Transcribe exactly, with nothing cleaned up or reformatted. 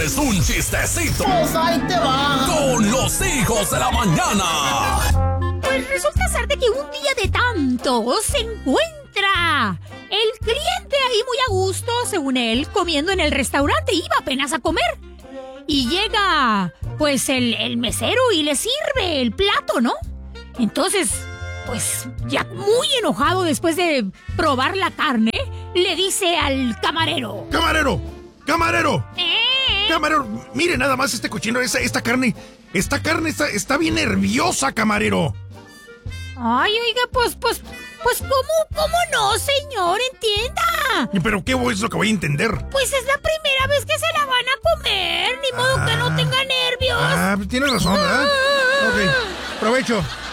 ¿Quieres un chistecito? Pues ahí te va. Con los hijos de la mañana. Pues resulta ser de que un día de tanto se encuentra el cliente ahí muy a gusto, según él, comiendo en el restaurante. Iba apenas a comer. Y llega, pues, el, el mesero y le sirve el plato, ¿no? Entonces, pues, ya muy enojado después de probar la carne, le dice al camarero: ¡Camarero! ¡Camarero! ¿Eh? ¡Camarero! Mire nada más este cochino, esta, esta carne. Esta carne está, está bien nerviosa, camarero. Ay, oiga, pues, pues, pues, ¿cómo, cómo no, señor? Entienda. ¿Pero qué es lo que voy a entender? Pues es la primera vez que se la van a comer. Ni modo Ah. que no tenga nervios. Ah, tiene razón, ¿verdad? Ok, provecho.